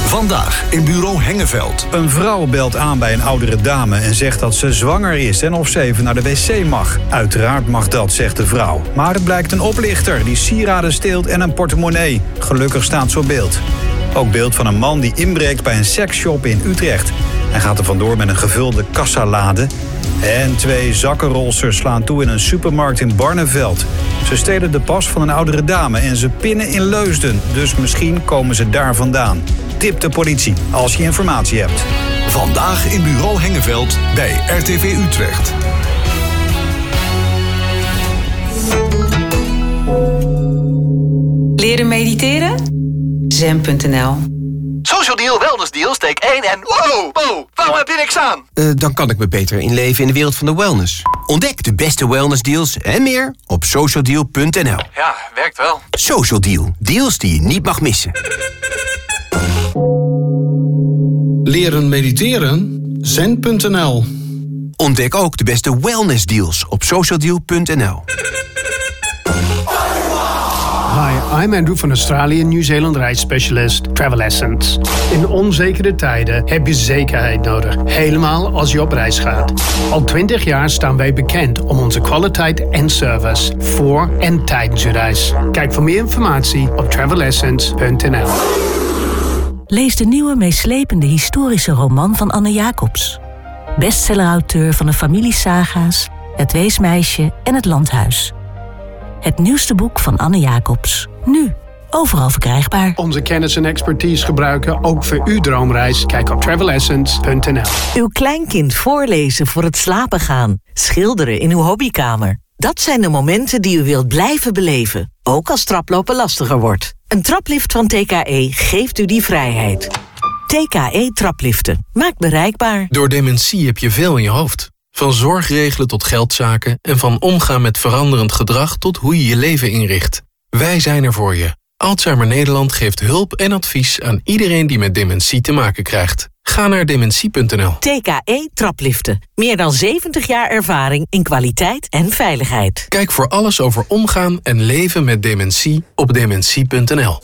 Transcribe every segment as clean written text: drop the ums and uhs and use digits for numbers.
Vandaag in Bureau Hengeveld. Een vrouw belt aan bij een oudere dame en zegt dat ze zwanger is en of ze even naar de wc mag. Uiteraard mag dat, zegt de vrouw. Maar het blijkt een oplichter die sieraden steelt en een portemonnee. Gelukkig staat ze op beeld. Ook beeld van een man die inbreekt bij een seksshop in Utrecht. Hij gaat er vandoor met een gevulde kassalade. En 2 zakkenrolsters slaan toe in een supermarkt in Barneveld. Ze stelen de pas van een oudere dame en ze pinnen in Leusden. Dus misschien komen ze daar vandaan. Tip de politie als je informatie hebt. Vandaag in Bureau Hengeveld bij RTV Utrecht. Leren mediteren? Zen.nl. Social Deal, Wellness Deal, steek 1 en... Wow, waarom heb je niks aan? Dan kan ik me beter inleven in de wereld van de wellness. Ontdek de beste wellness deals en meer op socialdeal.nl. Ja, werkt wel. Social Deal, deals die je niet mag missen. Leren mediteren? Zen.nl. Ontdek ook de beste wellness deals op socialdeal.nl. Hi, I'm Andrew van Australië, Nieuw-Zeeland reisspecialist Travel Essence. In onzekere tijden heb je zekerheid nodig, helemaal als je op reis gaat. Al 20 jaar staan wij bekend om onze kwaliteit en service voor en tijdens je reis. Kijk voor meer informatie op travelessence.nl. Lees de nieuwe meeslepende historische roman van Anne Jacobs. Bestsellerauteur van de familiesaga's, Het Weesmeisje en Het Landhuis. Het nieuwste boek van Anne Jacobs. Nu, overal verkrijgbaar. Onze kennis en expertise gebruiken ook voor uw droomreis. Kijk op travelessence.nl. Uw kleinkind voorlezen voor het slapen gaan. Schilderen in uw hobbykamer. Dat zijn de momenten die u wilt blijven beleven. Ook als traplopen lastiger wordt. Een traplift van TKE geeft u die vrijheid. TKE trapliften. Maakt bereikbaar. Door dementie heb je veel in je hoofd. Van zorgregelen tot geldzaken en van omgaan met veranderend gedrag tot hoe je je leven inricht. Wij zijn er voor je. Alzheimer Nederland geeft hulp en advies aan iedereen die met dementie te maken krijgt. Ga naar dementie.nl. TKE trapliften. Meer dan 70 jaar ervaring in kwaliteit en veiligheid. Kijk voor alles over omgaan en leven met dementie op dementie.nl.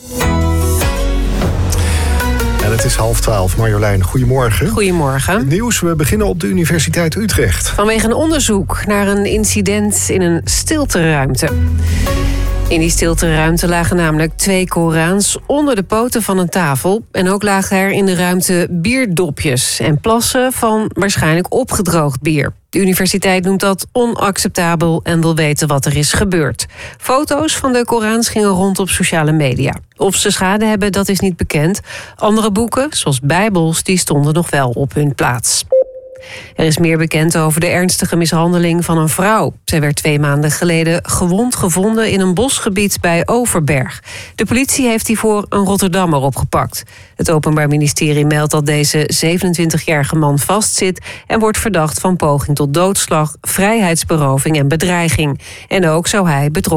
En het is 11:30. Marjolein, goedemorgen. Goedemorgen. Het nieuws, we beginnen op de Universiteit Utrecht. Vanwege een onderzoek naar een incident in een stilteruimte. In die stilteruimte lagen namelijk 2 Korans onder de poten van een tafel. En ook lagen er in de ruimte bierdopjes en plassen van waarschijnlijk opgedroogd bier. De universiteit noemt dat onacceptabel en wil weten wat er is gebeurd. Foto's van de Korans gingen rond op sociale media. Of ze schade hebben, dat is niet bekend. Andere boeken, zoals Bijbels, die stonden nog wel op hun plaats. Er is meer bekend over de ernstige mishandeling van een vrouw. Zij werd 2 maanden geleden gewond gevonden in een bosgebied bij Overberg. De politie heeft hiervoor een Rotterdammer opgepakt. Het Openbaar Ministerie meldt dat deze 27-jarige man vastzit en wordt verdacht van poging tot doodslag, vrijheidsberoving en bedreiging. En ook zou hij betrokken